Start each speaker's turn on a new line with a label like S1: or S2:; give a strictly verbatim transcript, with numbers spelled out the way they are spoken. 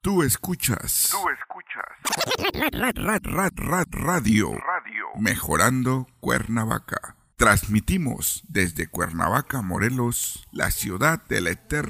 S1: Tú escuchas.
S2: Tú escuchas.
S1: Rad, rad, rad, rad, radio.
S2: Radio.
S1: Mejorando Cuernavaca. Transmitimos desde Cuernavaca, Morelos, la ciudad del eterno